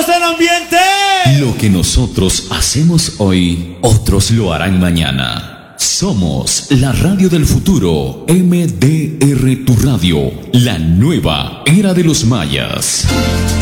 ¡Vamos al ambiente! Lo que nosotros hacemos hoy, otros lo harán mañana. Somos la radio del futuro, MDR Tu Radio, la nueva era de los mayas.